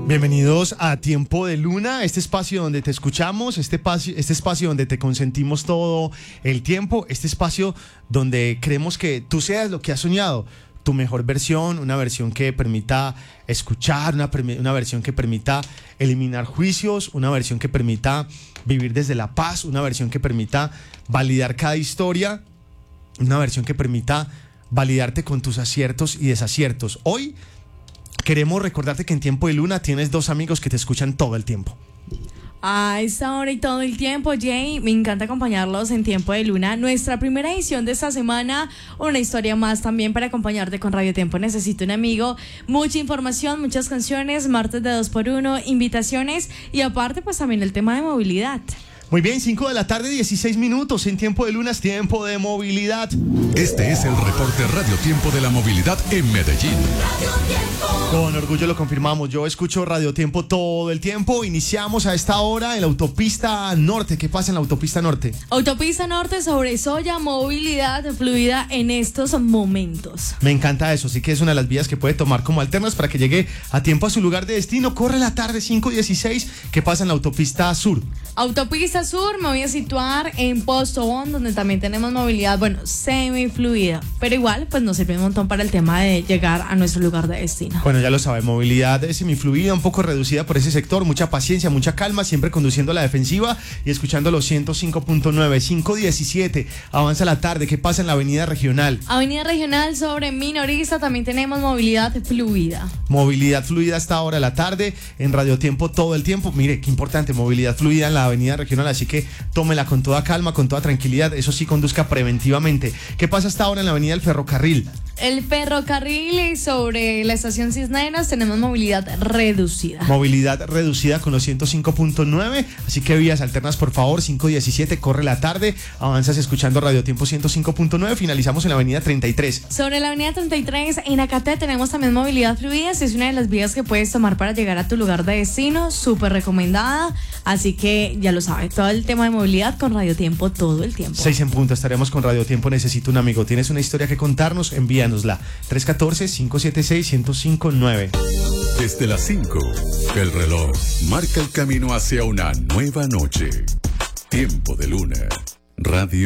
Bienvenidos a Tiempo de Luna, este espacio donde te escuchamos, este espacio donde te consentimos todo el tiempo, este espacio donde queremos que tú seas lo que has soñado, tu mejor versión, una versión que permita escuchar, una versión que permita eliminar juicios, una versión que permita vivir desde la paz, una versión que permita validar cada historia, una versión que permita validarte con tus aciertos y desaciertos. Hoy queremos recordarte que en Tiempo de Luna tienes dos amigos que te escuchan todo el tiempo. A esta hora y todo el tiempo, Jay, me encanta acompañarlos en Tiempo de Luna. Nuestra primera edición de esta semana, una historia más también para acompañarte con Radio Tiempo. Necesito un amigo, mucha información, muchas canciones, martes de 2x1, invitaciones y aparte pues también el tema de movilidad. Muy bien, 5 de la tarde, 16 minutos en Tiempo de Luna, es tiempo de movilidad. Este es el reporte Radio Tiempo de la movilidad en Medellín. Con orgullo lo confirmamos, yo escucho Radio Tiempo todo el tiempo. Iniciamos a esta hora en la autopista norte. ¿Qué pasa en la autopista norte? Autopista norte sobre Soya, movilidad fluida en estos momentos. Me encanta eso, sí que es una de las vías que puede tomar como alternas para que llegue a tiempo a su lugar de destino. Corre la tarde, 5:16. ¿Qué pasa en la autopista sur? Autopista sur, me voy a situar en Postobón, donde también tenemos movilidad, bueno, semifluida, pero igual, pues nos sirve un montón para el tema de llegar a nuestro lugar de destino. Bueno, ya lo sabe, movilidad semifluida, un poco reducida por ese sector, mucha paciencia, mucha calma, siempre conduciendo a la defensiva y escuchando los 105.9, 5:17, avanza la tarde. ¿Qué pasa en la avenida regional? Avenida regional sobre Minorista, también tenemos movilidad fluida. Movilidad fluida hasta ahora de la tarde, en Radio Tiempo todo el tiempo. Mire, qué importante, movilidad fluida en la avenida regional, así que tómela con toda calma, con toda tranquilidad, eso sí, conduzca preventivamente. ¿Qué pasa hasta ahora en la avenida del Ferrocarril? El ferrocarril sobre la estación Cisneros tenemos movilidad reducida. Movilidad reducida con los 105.9, así que vías alternas por favor, 5:17, corre la tarde, avanzas escuchando Radio Tiempo 105.9, finalizamos en la avenida 33. Sobre la avenida 33 en Acate tenemos también movilidad fluida, es una de las vías que puedes tomar para llegar a tu lugar de destino, súper recomendada, así que ya lo sabes, todo el tema de movilidad con Radio Tiempo todo el tiempo. 6 en punto, estaremos con Radio Tiempo, necesito un amigo, ¿tienes una historia que contarnos? Envíanosla, 314-576-1059. Desde las 5, el reloj marca el camino hacia una nueva noche. Tiempo de Luna. Radio